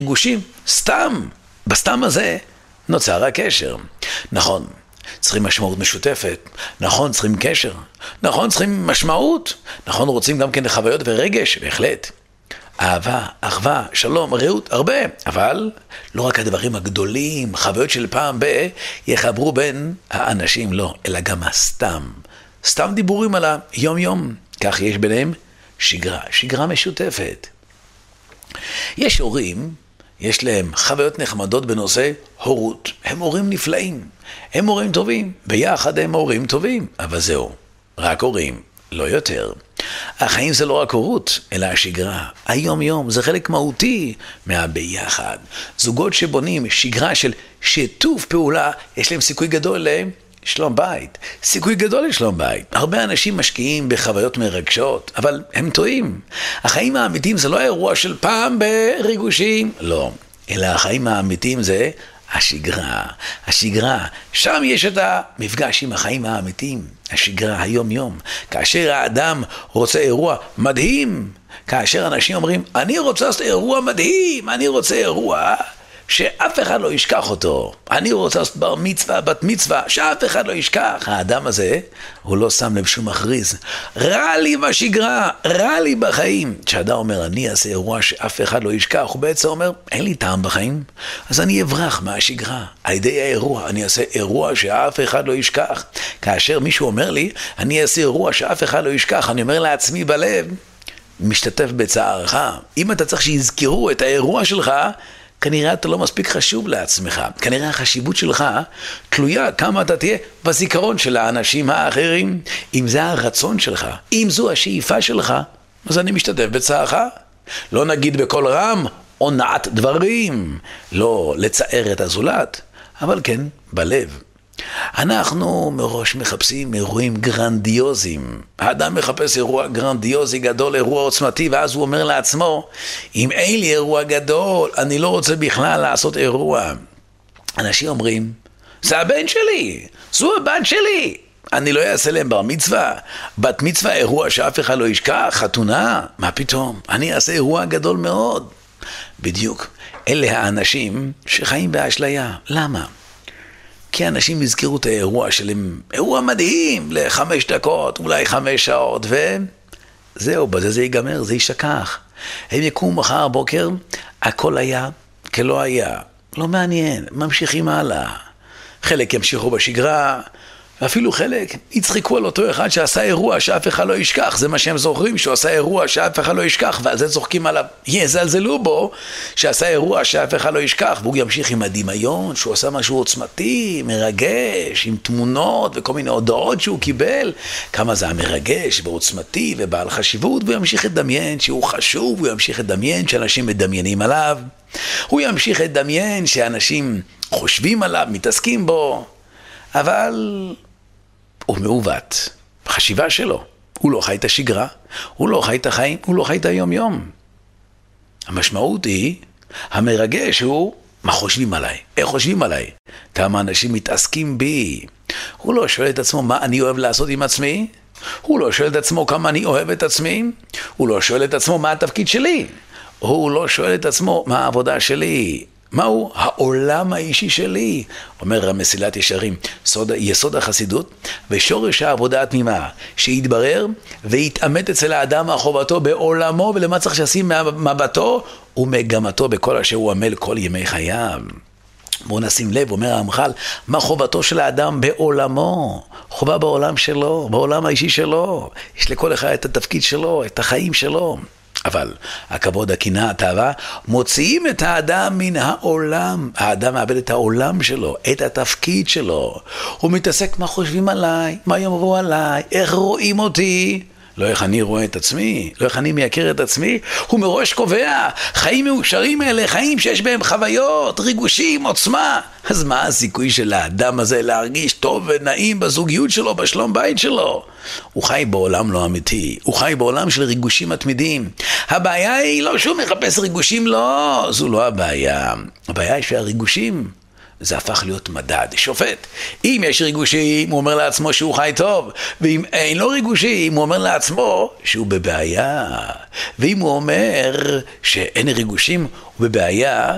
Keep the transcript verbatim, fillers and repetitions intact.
ריגושים, סתם. בסתם הזה נוצר הקשר. נכון, צריכים משמעות משותפת. נכון, צריכים קשר. נכון, צריכים משמעות. נכון, רוצים גם כן לחוויות ורגש, בהחלט. אהבה, אחווה, שלום, רעות, הרבה. אבל לא רק הדברים הגדולים, חוויות של פעם ב, יחברו בין האנשים, לא, אלא גם הסתם. סתם דיבורים על היום יום. כך יש ביניהם שגרה, שגרה משותפת. יש הורים, יש להם חוויות נחמדות בנושא הורות. הם הורים נפלאים, הם הורים טובים, ביחד הם הורים טובים. אבל זהו, רק הורים, לא יותר. החיים זה לא רק הורות, אלא השגרה. היום יום זה חלק מהותי מהביחד. זוגות שבונים שגרה של שיתוף פעולה, יש להם סיכוי גדול להם. שלום בית, סיכוי גדול לשלום בית. הרבה אנשים משקיעים בחוויות מרגשות, אבל הם טועים. החיים האמיתיים זה לא אירוע של פעם בריגושים, לא. אלא החיים האמיתיים זה השגרה. השגרה, שם יש את המפגש עם החיים האמיתיים. השגרה, היום יום. כאשר האדם רוצה אירוע מדהים, כאשר אנשים אומרים, אני רוצה לעשות אירוע מדהים, אני רוצה אירוע שאף אחד לא ישכח אותו. אני רוצה לעשות בר מצווה, בת מצווה, שאף אחד לא ישכח. האדם הזה, הוא לא שם לב שהוא מכריז. רע לי בשגרה, רע לי בחיים. כשאדם אומר, אני אעשה אירוע שאף אחד לא ישכח, הוא בעצם אומר, אין לי טעם בחיים, אז אני אברח מהשגרה. על ידי האירוע, אני אעשה אירוע שאף אחד לא ישכח. כאשר מישהו אומר לי, אני אעשה אירוע שאף אחד לא ישכח, אני אומר לעצמי בלב, משתתף בצערך. אם אתה צריך שיזכרו את האירוע שלך, כנראה אתה לא מספיק חשוב לעצמך. כנראה החשיבות שלך תלויה כמה אתה תהיה בזיכרון של האנשים האחרים. אם זה הרצון שלך, אם זו השאיפה שלך, אז אני משתתף בצערך. לא נגיד בכל רם עונת דברים, לא לצער את הזולת, אבל כן בלב. אנחנו מראש מחפשים אירועים גרנדיוזיים. האדם מחפש אירוע גרנדיוזי גדול, אירוע עוצמתי, ואז הוא אומר לעצמו, אם אין לי אירוע גדול, אני לא רוצה בכלל לעשות אירוע. אנשים אומרים, זה הבן שלי, זו הבת שלי, אני לא אעשה להם בר מצווה, בת מצווה, אירוע שאף אחד לא ישכח, חתונה, מה פתאום? אני אעשה אירוע גדול מאוד. בדיוק, אלה האנשים שחיים באשליה. למה? כי אנשים יזכרו את האירוע שלהם, אירוע מדהים, לחמש דקות, אולי חמש שעות, וזהו, בזה זה ייגמר, זה יישכח. הם יקום מחר בוקר, הכל היה כלא היה. לא מעניין, ממשיכים הלאה. חלק ימשיכו בשגרה, ואפילו חלק יצחקו על אותו אחד שעשה אירוע שאף אחד לא ישכח. זה מה שהם זוכרים, שהוא עשה אירוע שאף אחד לא ישכח, ועל זה צוחקים עליו. יזלזלו בו שעשה אירוע שאף אחד לא ישכח, והוא ימשיך עם הדמיון שהוא עשה משהו עוצמתי, מרגש, עם תמונות וכל מיני הודעות שהוא קיבל, כמה זה המרגש ועוצמתי ובעל חשיבות, והוא ימשיך לדמיין שהוא חשוב, הוא ימשיך לדמיין שאנשים מדמיינים עליו, הוא ימשיך לדמיין שאנשים חושבים עליו, מתעסקים בו, אבל הוא מעוות בחשיבה שלו. הוא לא חי את השגרה, הוא לא חי את החיים, הוא לא חי את היום יום. המשמעות היא, המרגש הוא, מה חושבים עליי? איך חושבים עליי? כמה אנשים מתעסקים בי. הוא לא שואל את עצמו מה אני אוהב לעשות עם עצמי, הוא לא שואל את עצמו כמה אני אוהב את עצמי, הוא לא שואל את עצמו מה התפקיד שלי, הוא לא שואל את עצמו מה העבודה שלי, מהו העולם האישי שלי. אומר המסילת ישרים, סוד, יסוד החסידות ושורש העבודה התמימה שיתברר ויתאמת אצל האדם החובתו בעולמו ולמה צריך שישים מבטו ומגמתו בכל אשר הוא עמל כל ימי חייו. בואו נשים לב, אומר המחל, מה חובתו של האדם בעולמו? חובה בעולם שלו, בעולם האישי שלו. יש לכל אחד את התפקיד שלו, את החיים שלו. אבל הכבוד, הקנאה, התאווה, מוציאים את האדם מן העולם. האדם מאבד את העולם שלו, את התפקיד שלו. הוא מתעסק מה חושבים עליי, מה יאמרו עליי, איך רואים אותי. לא איך אני רואה את עצמי, לא איך אני מייקר את עצמי. הוא מראש קובע, חיים מאושרים אלה, חיים שיש בהם חוויות, ריגושים, עוצמה. אז מה הסיכוי של האדם הזה להרגיש טוב ונעים בזוגיות שלו, בשלום בית שלו? הוא חי בעולם לא אמיתי, הוא חי בעולם של ריגושים מתמידים. הבעיה היא לא שהוא מחפש ריגושים, לא, זו לא הבעיה. הבעיה היא שהריגושים, זה הפך להיות מדד, שופט. אם יש ריגושים, הוא אומר לעצמו שהוא חי טוב, ואם אין לו ריגושים, הוא אומר לעצמו שהוא בבעיה. ואם הוא אומר שאין ריגושים, הוא בבעיה,